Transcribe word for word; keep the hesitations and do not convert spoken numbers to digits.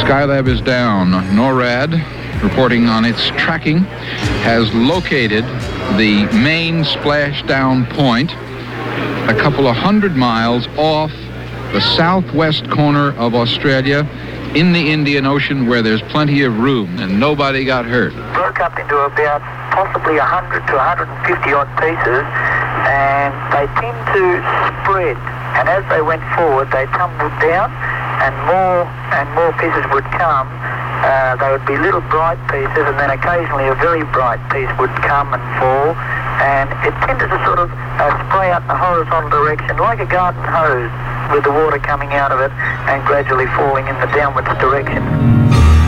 Skylab is down. NORAD, reporting on its tracking, has located the main splashdown point a couple of hundred miles off the southwest corner of Australia in the Indian Ocean, where there's plenty of room and nobody got hurt. Broke up into about possibly one hundred to one hundred fifty odd pieces, and they tend to spread. And as they went forward, they tumbled down, and more and more pieces would come. Uh, they would be little bright pieces, and then occasionally a very bright piece would come and fall. And it tended to sort of uh, spray out in a horizontal direction, like a garden hose, with the water coming out of it and gradually falling in the downwards direction.